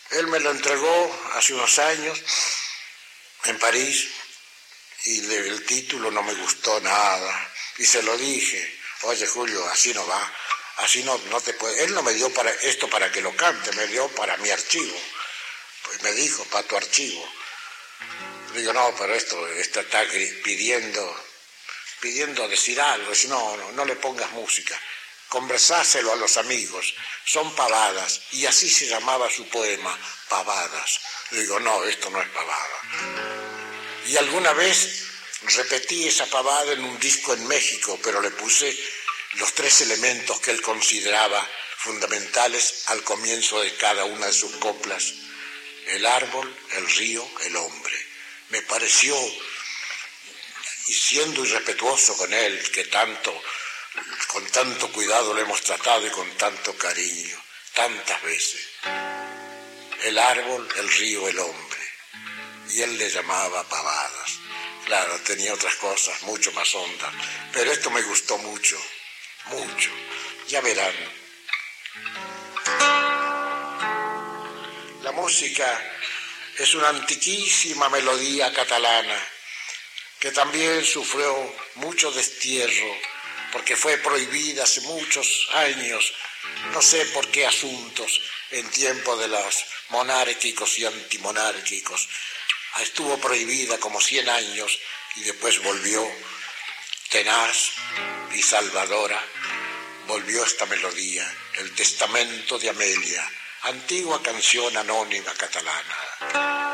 Él me lo entregó hace unos años en París y el título no me gustó nada. Y se lo dije, oye Julio, así no va, así no te puede. Él no me dio esto para que lo cante, me dio para mi archivo. Pues me dijo, para tu archivo. Le digo, no, pero esto está pidiendo decir algo. Dice, no le pongas música. Conversáselo a los amigos, son pavadas. Y así se llamaba su poema, Pavadas. Le digo, no, esto no es pavada. Y alguna vez repetí esa pavada en un disco en México, pero le puse los 3 elementos que él consideraba fundamentales al comienzo de cada una de sus coplas: el árbol, el río, el hombre. Me pareció, y siendo irrespetuoso con él, que con tanto cuidado lo hemos tratado y con tanto cariño, tantas veces. El árbol, el río, el hombre. Y él le llamaba pavadas. Claro, tenía otras cosas mucho más hondas, pero esto me gustó mucho, mucho. Ya verán. La música es una antiquísima melodía catalana que también sufrió mucho destierro porque fue prohibida hace muchos años, no sé por qué asuntos, en tiempo de los monárquicos y antimonárquicos. Estuvo prohibida como 100 años y después volvió tenaz y salvadora. Volvió esta melodía, el testamento de Amelia, antigua canción anónima catalana.